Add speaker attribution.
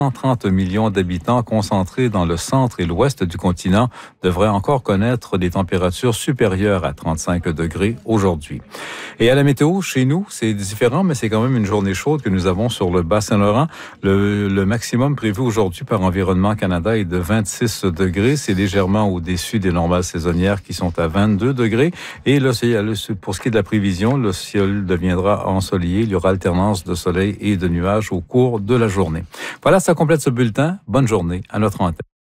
Speaker 1: 130 millions d'habitants concentrés dans le centre et l'ouest du continent devraient encore connaître des températures supérieures à 35 degrés aujourd'hui. Et à la météo, chez nous, c'est différent, mais c'est quand même une journée chaude que nous avons sur le Bas-Saint-Laurent. Le maximum prévu aujourd'hui par Environnement Canada est de 26 degrés. C'est légèrement au-dessus des normales saisonnières qui sont à 22 degrés. Et là, pour ce qui est de la prévision, le ciel deviendra ensoleillé. Il y aura alternance de soleil et de nuages au cours de la journée. Voilà, ça complète ce bulletin. Bonne journée à notre antenne.